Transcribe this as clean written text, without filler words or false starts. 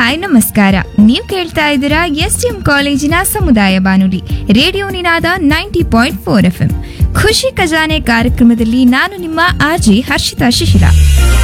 Hi ನಮಸ್ಕಾರ. ನೀವು ಕೇಳ್ತಾ ಇದ್ದೀರಾ STM ಕಾಲೇಜಿನ ಸಮುದಾಯ ಬಾನುಲಿ ರೇಡಿಯೋ ನಿನಾದ 90.4 FM. ಖುಷಿ ಖಜಾನೆ ಕಾರ್ಯಕ್ರಮದಲ್ಲಿ ನಾನು ನಿಮ್ಮ ಆರ್ಜಿ ಹರ್ಷಿತಾ ಶಿಶಿರ.